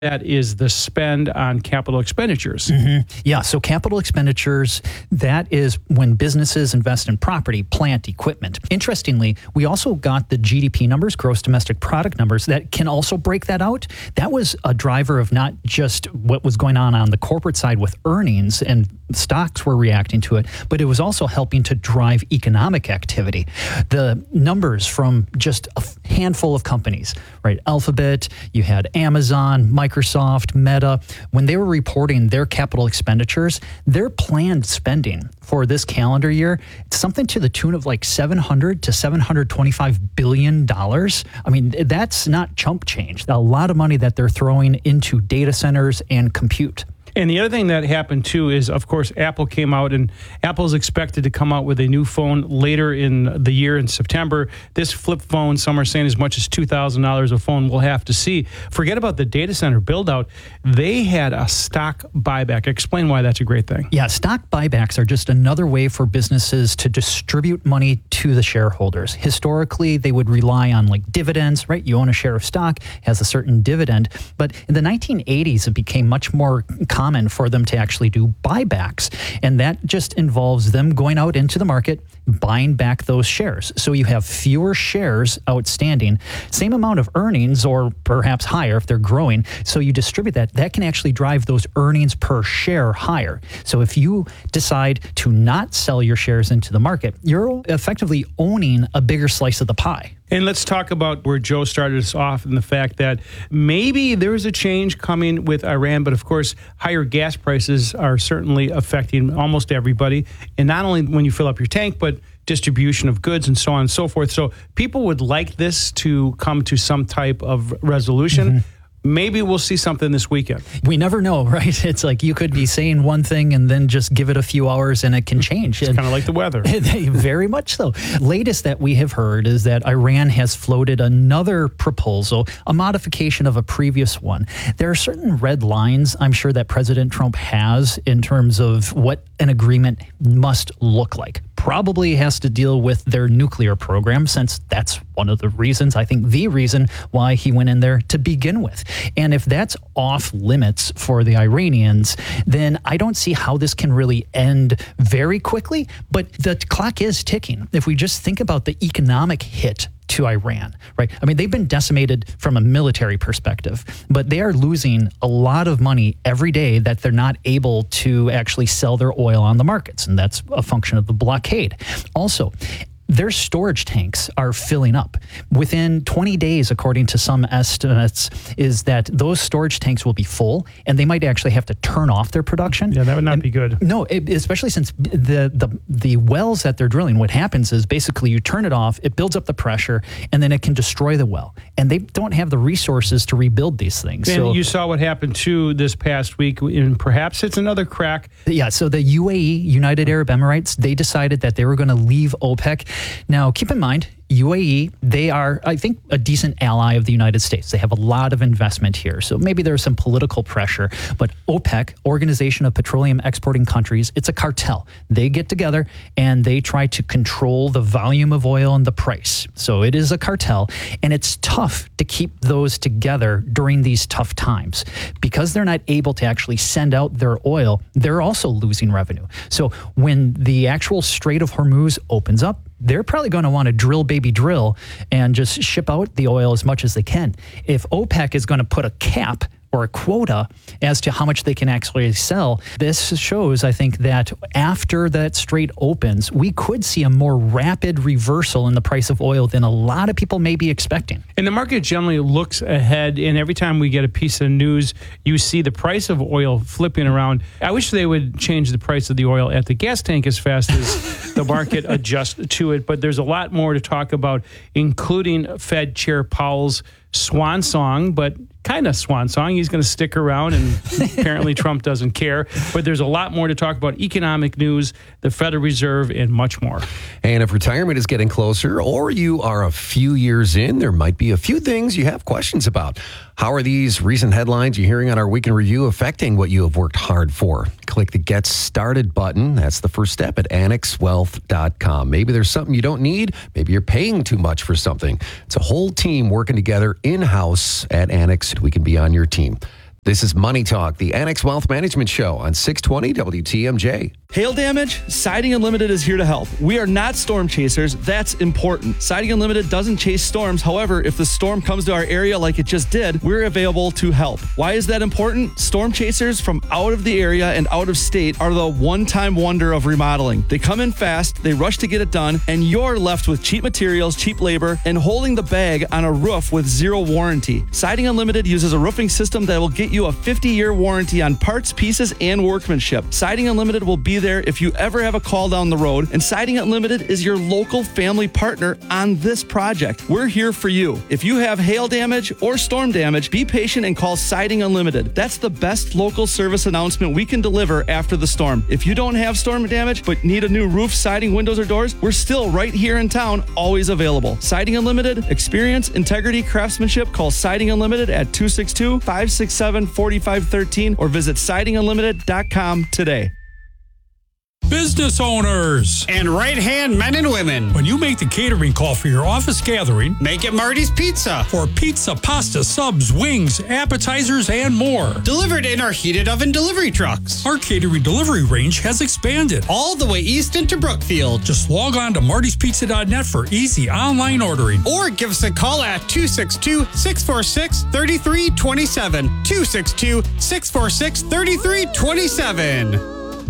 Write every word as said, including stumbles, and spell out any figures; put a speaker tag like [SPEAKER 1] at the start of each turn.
[SPEAKER 1] that is the spend on capital expenditures.
[SPEAKER 2] Mm-hmm. Yeah, so capital expenditures, that is when businesses invest in property, plant, equipment. Interestingly, we also got the G D P numbers, gross domestic product numbers, that can also break that out. That was a driver of not just what was going on on the corporate side with earnings and stocks were reacting to it, but it was also helping to drive economic activity. The numbers from just a handful of companies, right? Alphabet, you had Amazon, Microsoft, Meta, when they were reporting their capital expenditures, their planned spending for this calendar year, it's something to the tune of like seven hundred to seven hundred twenty-five billion dollars. I mean, that's not chump change. A lot of money that they're throwing into data centers and compute.
[SPEAKER 1] And the other thing that happened, too, is, of course, Apple came out, and Apple's expected to come out with a new phone later in the year in September. This flip phone, some are saying as much as two thousand dollars a phone. We'll have to see. Forget about the data center build-out. They had a stock buyback. Explain why that's a great thing.
[SPEAKER 2] Yeah, stock buybacks are just another way for businesses to distribute money to the shareholders. Historically, they would rely on like dividends, right? You own a share of stock, has a certain dividend. But in the nineteen eighties, it became much more common for them to actually do buybacks. And that just involves them going out into the market, buying back those shares. So you have fewer shares outstanding, same amount of earnings or perhaps higher if they're growing. So you distribute that. That can actually drive those earnings per share higher. So if you decide to not sell your shares into the market, you're effectively owning a bigger slice of the pie.
[SPEAKER 1] And let's talk about where Joe started us off and the fact that maybe there's a change coming with Iran, but of course, higher gas prices are certainly affecting almost everybody. And not only when you fill up your tank, but distribution of goods and so on and so forth. So people would like this to come to some type of resolution. Mm-hmm. Maybe we'll see something this weekend.
[SPEAKER 2] We never know, right? It's like you could be saying one thing and then just give it a few hours and it can change.
[SPEAKER 1] It's kind of like the weather.
[SPEAKER 2] Very much so. Latest that we have heard is that Iran has floated another proposal, a modification of a previous one. There are certain red lines I'm sure that President Trump has in terms of what an agreement must look like. Probably has to deal with their nuclear program, since that's one of the reasons, I think the reason why he went in there to begin with. And if that's off limits for the Iranians, then I don't see how this can really end very quickly. But the clock is ticking. If we just think about the economic hit to Iran, right? I mean, they've been decimated from a military perspective, but they are losing a lot of money every day that they're not able to actually sell their oil on the markets. And that's a function of the blockade. Also, their storage tanks are filling up. Within twenty days, according to some estimates, is that those storage tanks will be full, and they might actually have to turn off their production.
[SPEAKER 1] Yeah, that would not
[SPEAKER 2] and,
[SPEAKER 1] be good.
[SPEAKER 2] No, it, especially since the, the the wells that they're drilling, what happens is basically you turn it off, it builds up the pressure, and then it can destroy the well. And they don't have the resources to rebuild these things.
[SPEAKER 1] And
[SPEAKER 2] so,
[SPEAKER 1] you saw what happened too this past week, and perhaps it's another crack.
[SPEAKER 2] Yeah, so the U A E, United Arab Emirates, they decided that they were going to leave OPEC. Now, keep in mind, U A E, they are, I think, a decent ally of the United States. They have a lot of investment here. So maybe there's some political pressure. But OPEC, Organization of Petroleum Exporting Countries, it's a cartel. They get together and they try to control the volume of oil and the price. So it is a cartel. And it's tough to keep those together during these tough times. Because they're not able to actually send out their oil, they're also losing revenue. So when the actual Strait of Hormuz opens up, they're probably going to want to drill, baby, drill and just ship out the oil as much as they can. If OPEC is going to put a cap or a quota as to how much they can actually sell, this shows, I think, that after that strait opens, we could see a more rapid reversal in the price of oil than a lot of people may be expecting.
[SPEAKER 1] And the market generally looks ahead, and every time we get a piece of news, you see the price of oil flipping around. I wish they would change the price of the oil at the gas tank as fast as the market adjusts to it. But there's a lot more to talk about, including Fed Chair Powell's swan song, but kind of swan song. He's going to stick around, and apparently Trump doesn't care. But there's a lot more to talk about: economic news, the Federal Reserve, and much more.
[SPEAKER 3] And if retirement is getting closer, or you are a few years in, there might be a few things you have questions about. How are these recent headlines you're hearing on our Week in Review affecting what you have worked hard for? Click the Get Started button. That's the first step at annex wealth dot com. Maybe there's something you don't need. Maybe you're paying too much for something. It's a whole team working together in-house at Annex. We can be on your team. This is Money Talk, the Annex Wealth Management Show on six twenty W T M J.
[SPEAKER 4] Hail damage? Siding Unlimited is here to help. We are not storm chasers. That's important. Siding Unlimited doesn't chase storms. However, if the storm comes to our area like it just did, we're available to help. Why is that important? Storm chasers from out of the area and out of state are the one-time wonder of remodeling. They come in fast, they rush to get it done, and you're left with cheap materials, cheap labor, and holding the bag on a roof with zero warranty. Siding Unlimited uses a roofing system that will get you a fifty-year warranty on parts, pieces, and workmanship. Siding Unlimited will be there if you ever have a call down the road, and Siding Unlimited is your local family partner on this project. We're here for you. If you have hail damage or storm damage, be patient and call Siding Unlimited. That's the best local service announcement we can deliver after the storm. If you don't have storm damage but need a new roof, siding, windows, or doors, we're still right here in town, always available. Siding Unlimited, experience, integrity, craftsmanship. Call Siding Unlimited at two six two, five six seven, four five one three or visit siding unlimited dot com today.
[SPEAKER 5] Business owners
[SPEAKER 6] and right-hand men and women.
[SPEAKER 5] When you make the catering call for your office gathering,
[SPEAKER 6] make it Marty's Pizza.
[SPEAKER 5] For pizza, pasta, subs, wings, appetizers, and more.
[SPEAKER 6] Delivered in our heated oven delivery trucks.
[SPEAKER 5] Our catering delivery range has expanded
[SPEAKER 6] all the way east into Brookfield.
[SPEAKER 5] Just log on to martys pizza dot net for easy online ordering.
[SPEAKER 6] Or give us a call at two six two, six four six, three three two seven. two six two, six four six, three three two seven.